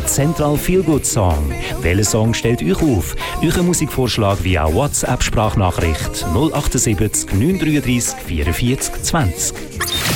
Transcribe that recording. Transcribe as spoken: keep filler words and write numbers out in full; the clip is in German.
Central Feel Good Song. Welcher Song stellt euch auf? Euer Musikvorschlag via WhatsApp-Sprachnachricht null acht sieben neun drei drei vierundvierzig zwanzig.